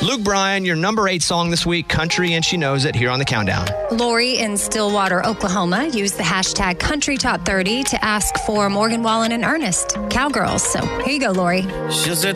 Luke Bryan, your number 8 song this week, Country and She Knows It, here on the Countdown. Lori in Stillwater, Oklahoma, used the hashtag Country Top 30 to ask for Morgan Wallen and Ernest, Cowgirls. So here you go, Lori. She said